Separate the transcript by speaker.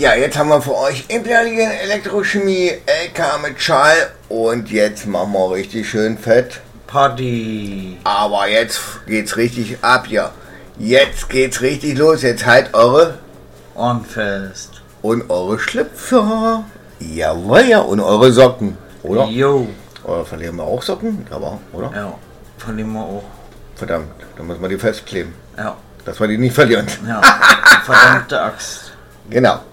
Speaker 1: Ja, jetzt haben wir für euch Imperial Elektrochemie, LK mit Schall und jetzt machen wir richtig schön fett.
Speaker 2: Party.
Speaker 1: Aber jetzt geht's richtig ab, ja. Jetzt geht's richtig los. Jetzt halt eure
Speaker 2: Ohren fest.
Speaker 1: Und eure Schlüpfer. Jawohl, ja. Und eure Socken, oder?
Speaker 2: Jo.
Speaker 1: Oder verlieren wir auch Socken? Aber, oder?
Speaker 2: Ja, verlieren wir auch.
Speaker 1: Verdammt, dann müssen wir die festkleben.
Speaker 2: Ja.
Speaker 1: Dass wir die nicht verlieren.
Speaker 2: Ja, verdammte Axt.
Speaker 1: Genau.